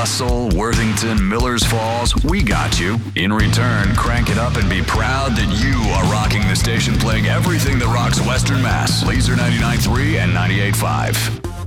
Russell, Worthington, Millers Falls, we got you. In return, crank it up and be proud that you are rocking the station playing everything that rocks Western Mass. Laser 99.3 and 98.5.